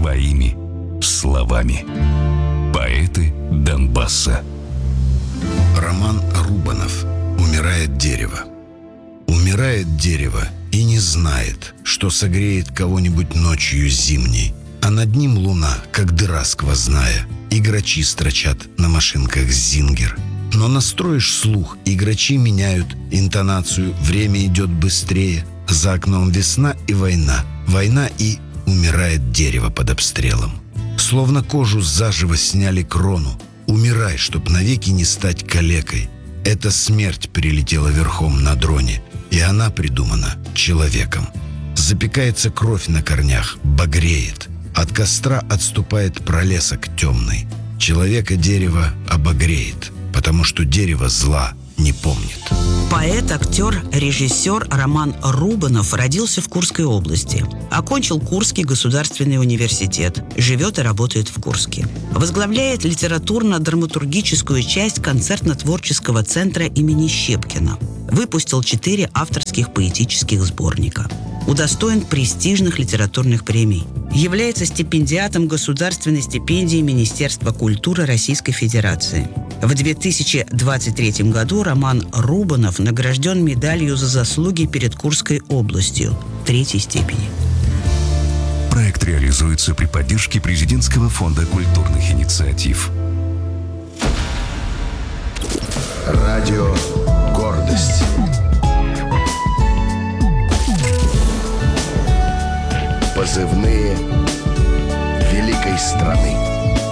своими словами. Поэты Донбасса. Роман Рубанов. «Умирает дерево». Умирает дерево и не знает, что согреет кого-нибудь ночью зимней, а над ним луна, как дыра сквозная, и грачи строчат на машинках «Зингер». Но настроишь слух, и грачи меняют интонацию, время идет быстрее, за окном весна и война, война и умирает дерево под обстрелом. Словно кожу заживо сняли крону. Умирай, чтоб навеки не стать калекой. Эта смерть прилетела верхом на дроне, и она придумана человеком. Запекается кровь на корнях, багреет. От костра отступает пролесок темный. Человека дерево обогреет, потому что дерево зла не помнит. Поэт, актер, режиссер Роман Рубанов родился в Курской области. Окончил Курский государственный университет. Живет и работает в Курске. Возглавляет литературно-драматургическую часть концертно-творческого центра имени Щепкина. Выпустил 4 авторских поэтических сборника. Удостоен престижных литературных премий. Является стипендиатом государственной стипендии Министерства культуры Российской Федерации. В 2023 году Роман Рубанов награжден медалью за заслуги перед Курской областью 3-й степени. Проект реализуется при поддержке Президентского фонда культурных инициатив. Радио «Гордость». Позывные великой страны.